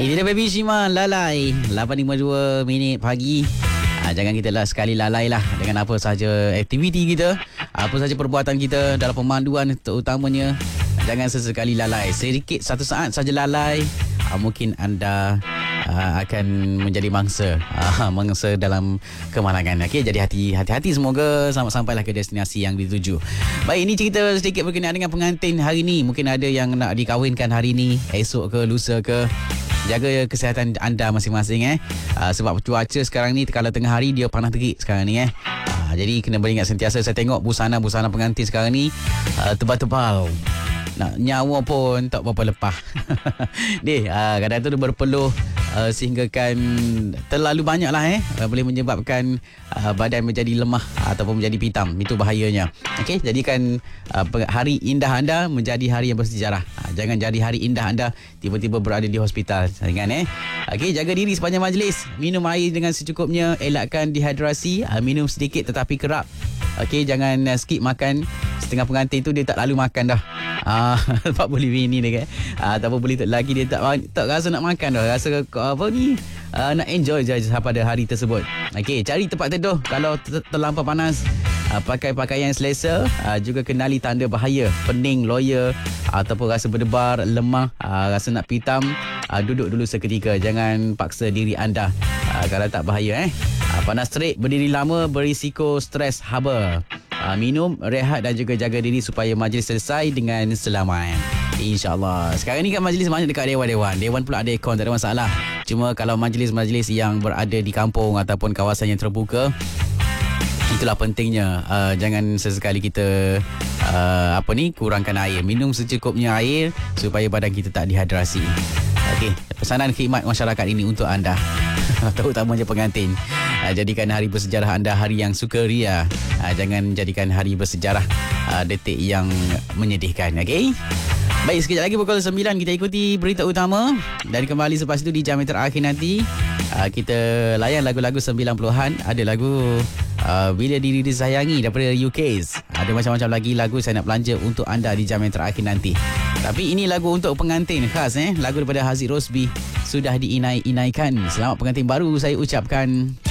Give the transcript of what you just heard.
Ini dia Baby Shima Lalai 8.52 minit pagi. Jangan kita lah sekali lalai lah dengan apa sahaja aktiviti kita, apa sahaja perbuatan kita dalam pemanduan terutamanya. Jangan sesekali lalai. Sedikit satu saat saja lalai, mungkin anda akan menjadi mangsa dalam kemalangan. Okey, jadi hati-hati, semoga sampailah ke destinasi yang dituju. Baik, ini cerita sedikit berkenaan dengan pengantin hari ni. Mungkin ada yang nak dikahwinkan hari ni, esok ke, lusa ke. Jaga kesihatan anda masing-masing sebab cuaca sekarang ni kalau tengah hari dia panas terik sekarang ni jadi kena beringat sentiasa. Saya tengok busana pengantin sekarang ni tebal-tebal. Nak nyawa pun tak berapa lepah. Kadang tu dia berpeluh sehinggakan terlalu banyak lah boleh menyebabkan badan menjadi lemah ataupun menjadi pitam. Itu bahayanya. Okey, jadikan hari indah anda menjadi hari yang bersejarah. Jangan jadi hari indah anda tiba-tiba berada di hospital. Jangan Okey, jaga diri sepanjang majlis. Minum air dengan secukupnya, elakkan dehidrasi, minum sedikit tetapi kerap. Okey, jangan skip makan. Setengah pengantin tu dia tak lalu makan dah. Sebab boleh bini dia kan. Ataupun boleh lagi dia tak rasa nak makan dah. Rasa apa ni? Nak enjoy je pada hari tersebut. Okey, cari tempat teduh kalau terlampau panas. Pakai pakaian selesa. Juga kenali tanda bahaya, pening, loya ataupun rasa berdebar, lemah, rasa nak pitam. Duduk dulu seketika. Jangan paksa diri anda kalau tak bahaya. Panas terik, berdiri lama berisiko stres haba. Minum, rehat dan juga jaga diri supaya majlis selesai dengan selamat, InsyaAllah. Sekarang ni kan majlis banyak dekat dewan-dewan. Dewan pula ada aircon, tak ada masalah. Cuma kalau majlis-majlis yang berada di kampung ataupun kawasan yang terbuka, itulah pentingnya. Jangan sesekali kita kurangkan air. Minum secukupnya air supaya badan kita tak dehidrasi. Okey, pesanan khidmat masyarakat ini untuk anda, terutamanya pengantin. Jadikan hari bersejarah anda hari yang sukaria. Jangan jadikan hari bersejarah detik yang menyedihkan. Okey. Baik, sekejap lagi pukul 9 kita ikuti berita utama dan kembali selepas itu di jam yang terakhir nanti kita layan lagu-lagu 90-an. Ada lagu Bila Diri Disayangi daripada UK's. Ada macam-macam lagi lagu saya nak belanja untuk anda di jam yang terakhir nanti. Tapi ini lagu untuk pengantin khas. Lagu daripada Haziq Rosby sudah diinai-inaikan. Selamat pengantin baru saya ucapkan.